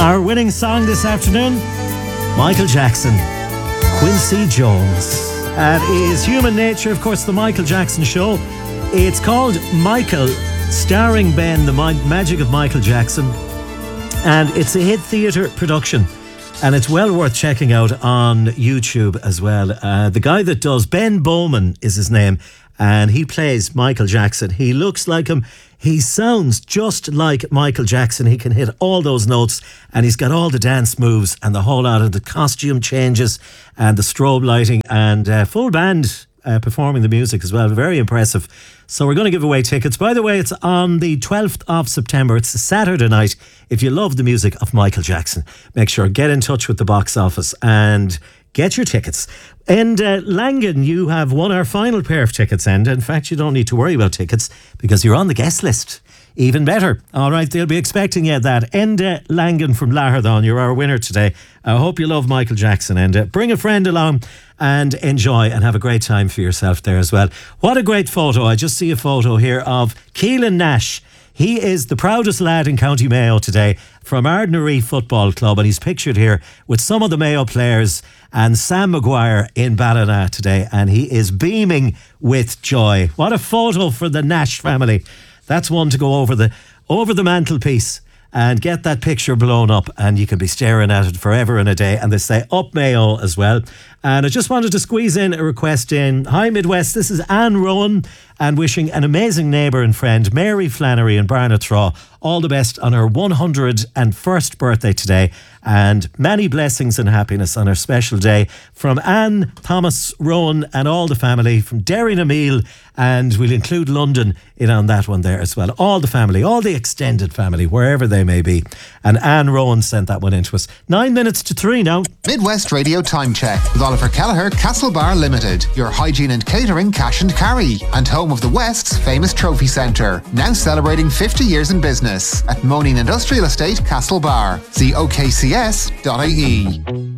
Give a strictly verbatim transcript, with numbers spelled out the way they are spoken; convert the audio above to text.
Our winning song this afternoon, Michael Jackson, Quincy Jones. That is Human Nature, of course, the Michael Jackson Show. It's called Michael, starring Ben, the magic of Michael Jackson. And it's a hit theatre production. And it's well worth checking out on YouTube as well. Uh, the guy that does, Ben Bowman is his name, and he plays Michael Jackson. He looks like him. He sounds just like Michael Jackson. He can hit all those notes, and he's got all the dance moves and the whole lot of the costume changes and the strobe lighting and uh, full band uh, performing the music as well. Very impressive. So we're going to give away tickets. By the way, it's on the twelfth of September. It's a Saturday night. If you love the music of Michael Jackson, make sure get in touch with the box office and get your tickets. And uh, Langan, you have won our final pair of tickets, and in fact, you don't need to worry about tickets because you're on the guest list. Even better. All right, they'll be expecting you at that. Enda Langan from Lahardon, you're our winner today. I hope you love Michael Jackson, and uh, bring a friend along and enjoy and have a great time for yourself there as well. What a great photo. I just see a photo here of Keelan Nash. He is the proudest lad in County Mayo today from Ardnaree Football Club, and he's pictured here with some of the Mayo players and Sam Maguire in Ballina today, and he is beaming with joy. What a photo for the Nash family. That's one to go over the over the mantelpiece and get that picture blown up, and you can be staring at it forever and a day. And they say Up Mayo as well. And I just wanted to squeeze in a request in. Hi Midwest, this is Anne Rowan, and wishing an amazing neighbour and friend, Mary Flannery in Barnatraw, all the best on her one hundred first birthday today, and many blessings and happiness on her special day from Anne, Thomas, Rowan and all the family from Derry na Meal, and we'll include London in on that one there as well. All the family, all the extended family, wherever they may be. And Anne Rowan sent that one in to us. Nine minutes to three now. Midwest Radio Time Check with Oliver Kelleher, Castlebar Limited, your hygiene and catering cash and carry, and home of the West's famous trophy centre, now celebrating fifty years in business at Moaning Industrial Estate, Castlebar. See O K C S dot I E.